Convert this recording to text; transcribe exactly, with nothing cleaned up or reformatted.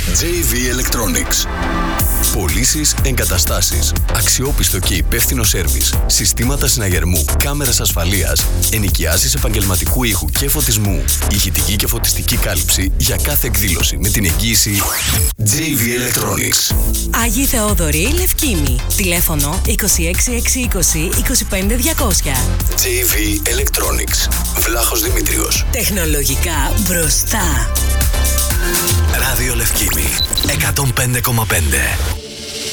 τζέι βι Electronics. Πωλήσεις, εγκαταστάσεις, αξιόπιστο και υπεύθυνο σέρβις, συστήματα συναγερμού, κάμερες ασφαλείας, ενοικιάσεις επαγγελματικού ήχου και φωτισμού, ηχητική και φωτιστική κάλυψη για κάθε εκδήλωση με την εγγύηση τζέι βι Electronics. Άγιοι Θεόδωροι, Λευκήμη. Τηλέφωνο είκοσι έξι εξακόσια είκοσι είκοσι πέντε διακόσια. τζέι βι Electronics. Βλάχος Δημήτριος. Τεχνολογικά μπροστά. Ράδιο Λευκήμη εκατόν πέντε κόμμα πέντε.